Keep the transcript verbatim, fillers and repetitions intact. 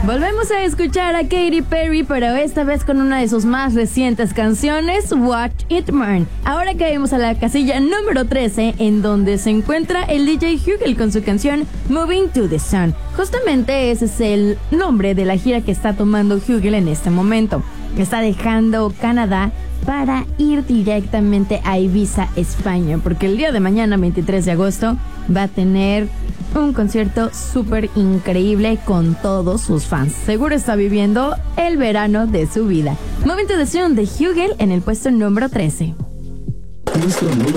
Volvemos a escuchar a Katy Perry, pero esta vez con una de sus más recientes canciones, Watch It Burn. Ahora caemos a la casilla número trece, en donde se encuentra el D J Hugel con su canción Moving to the Sun. Justamente ese es el nombre de la gira que está tomando Hugel en este momento. Está dejando Canadá para ir directamente a Ibiza, España, porque el día de mañana, veintitrés de agosto, va a tener un concierto súper increíble con todos sus fans. Seguro está viviendo el verano de su vida. Momento de Sun de Hugel en el puesto número trece.